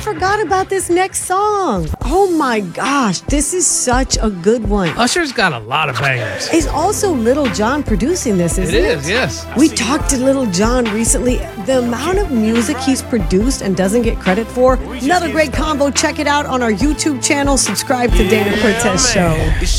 forgot about this next song. Oh my gosh, this is such a good one. Usher's got a lot of bangers. Is also Little John producing this, isn't it? It is, yes. We talked to Little John recently. The amount of music he's produced and doesn't get credit for. Another great combo. Check it out on our YouTube channel. Subscribe to Dana Cortez Show.